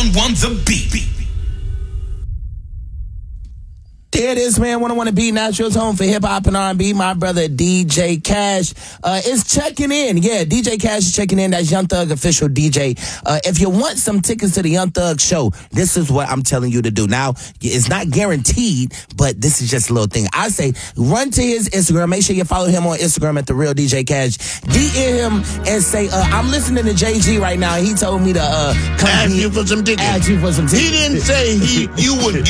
101 The Beat. There it is, man. 101 The Beat, Natural's home for hip-hop and R&B. My brother, DJ Cash, is checking in. Yeah, DJ Cash is checking in. That's Young Thug official DJ. If you want some tickets to the Young Thug show, this is what I'm telling you to do. Now, it's not guaranteed, but this is just a little thing. I say, run to his Instagram. Make sure you follow him on Instagram at The Real DJ Cash. DM him and say, I'm listening to JG right now. He told me to come ask you for some tickets. Ask you for some tickets. He didn't say you would